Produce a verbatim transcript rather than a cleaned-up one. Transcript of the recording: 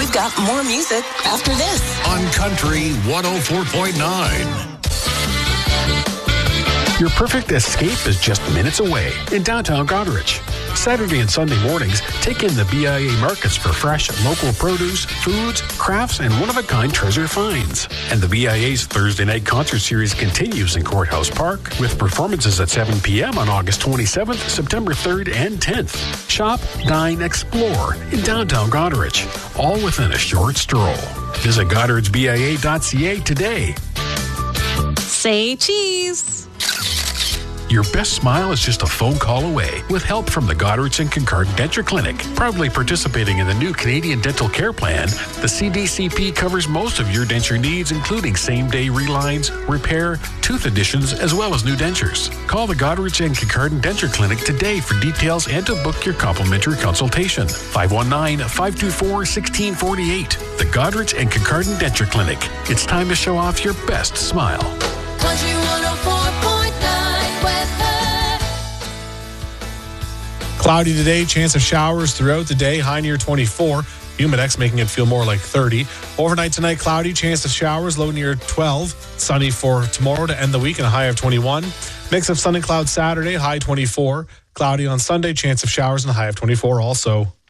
We've got more music after this. On Country one oh four point nine. Your perfect escape is just minutes away in downtown Goderich. Saturday and Sunday mornings, take in the B I A markets for fresh local produce, foods, crafts, and one-of-a-kind treasure finds. And the B I A's Thursday night concert series continues in Courthouse Park with performances at seven p.m. on August twenty-seventh, September third, and tenth. Shop, dine, explore in downtown Goderich, all within a short stroll. Visit goderich b i a dot c a today. Say cheese. Your best smile is just a phone call away with help from the Goderich and Kincardine Denture Clinic. Proudly participating in the new Canadian Dental Care Plan, the C D C P covers most of your denture needs, including same-day relines, repair, tooth additions, as well as new dentures. Call the Goderich and Kincardine Denture Clinic today for details and to book your complimentary consultation. five one nine, five two four, one six four eight. The Goderich and Kincardine Denture Clinic. It's time to show off your best smile. Country one oh four point nine weather. Cloudy today, chance of showers throughout the day, high near twenty-four. Humidex making it feel more like thirty. Overnight tonight, cloudy, chance of showers, low near twelve. Sunny for tomorrow to end the week and a high of twenty-one. Mix of sun and cloud Saturday, high twenty-four. Cloudy on Sunday, chance of showers and a high of twenty-four also.